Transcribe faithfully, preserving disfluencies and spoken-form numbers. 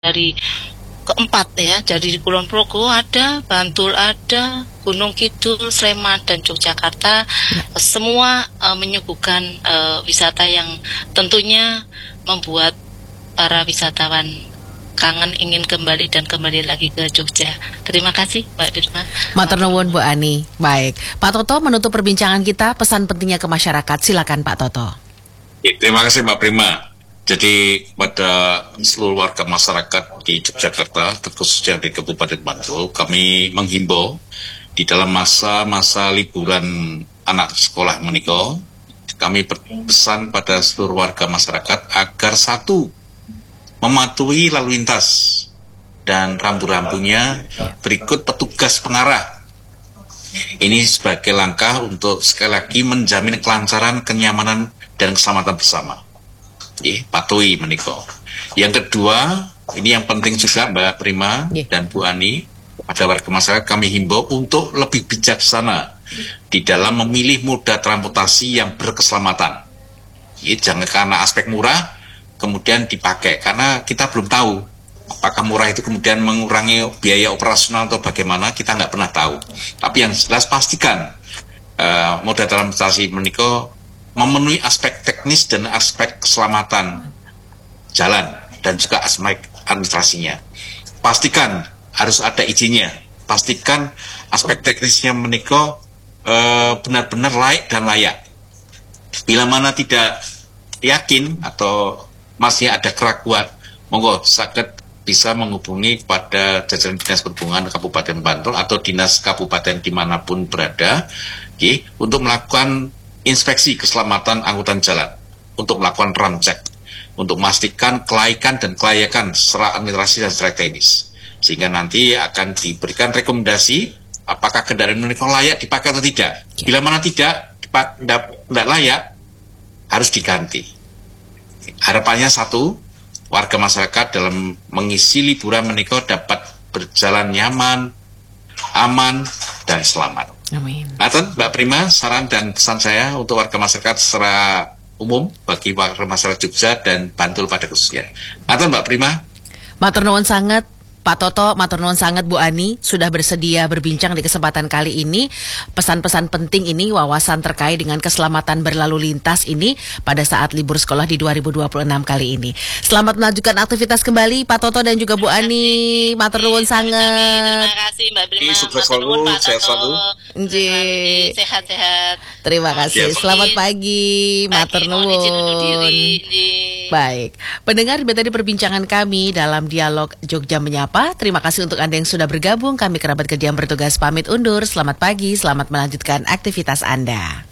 dari keempat ya, dari Kulon Progo ada, Bantul ada, Gunung Kidul, Sleman dan Yogyakarta, Ya. semua uh, menyuguhkan uh, wisata yang tentunya membuat para wisatawan kangen ingin kembali dan kembali lagi ke Jogja. Terima kasih Mbak Dirma. Matur nuwun Bu Ani. Baik, Pak Toto menutup perbincangan kita, pesan pentingnya ke masyarakat. Silakan Pak Toto. Ya, terima kasih Mbak Prima. Jadi pada seluruh warga masyarakat di Yogyakarta, terkhususnya di Kabupaten Bantul, kami menghimbau di dalam masa-masa liburan anak sekolah menika, kami berpesan pada seluruh warga masyarakat agar satu, mematuhi lalu lintas dan rambu-rambunya berikut petugas pengarah. Ini sebagai langkah untuk sekali lagi menjamin kelancaran, kenyamanan, dan keselamatan bersama. Ya, patuhi menika. Yang kedua, ini yang penting juga Mbak Prima yeah. dan Bu Ani, pada warga masyarakat kami himbau untuk lebih bijaksana di dalam memilih moda transportasi yang berkeselamatan. Ya, jangan karena aspek murah kemudian dipakai, karena kita belum tahu apakah murah itu kemudian mengurangi biaya operasional atau bagaimana, kita nggak pernah tahu. Tapi yang jelas pastikan uh, moda transportasi menika memenuhi aspek teknis dan aspek keselamatan jalan dan juga aspek administrasinya. Pastikan harus ada izinnya. Pastikan aspek teknisnya menika uh, benar-benar layak dan layak. Bila mana tidak yakin atau masih ada keraguan, monggo saged bisa menghubungi kepada jajaran Dinas Perhubungan Kabupaten Bantul atau Dinas Kabupaten dimanapun berada, okay, untuk melakukan inspeksi keselamatan angkutan jalan, untuk melakukan rem cek, untuk memastikan kelaikan dan kelayakan secara administrasi dan secara teknis, sehingga nanti akan diberikan rekomendasi apakah kendaraan menika layak dipakai atau tidak. Bila mana tidak tidak layak, harus diganti. Harapannya satu, warga masyarakat dalam mengisi liburan menika dapat berjalan nyaman, aman, dan selamat. Amin. Aten, Mbak Prima, saran dan pesan saya untuk warga masyarakat secara umum bagi warga masyarakat Jogja dan Bantul pada khususnya. Aten, Mbak Prima. Matur nuwun sangat Pak Toto, matur nuwun sangat Bu Ani sudah bersedia berbincang di kesempatan kali ini. Pesan-pesan penting ini, wawasan terkait dengan keselamatan berlalu lintas ini pada saat libur sekolah di dua ribu dua puluh enam kali ini. Selamat melanjutkan aktivitas kembali Pak Toto dan juga Bu Ani. Matur nuwun sangat. Terima kasih Mbak Prima. Sukses selalu, sehat selalu. Nggih. Sehat-sehat. Terima kasih. Selamat pagi. Matur nuwun. Baik, pendengar, tadi perbincangan kami dalam dialog Jogja Menyapa. Terima kasih untuk Anda yang sudah bergabung. Kami kerabat kerja yang bertugas pamit undur. Selamat pagi, selamat melanjutkan aktivitas Anda.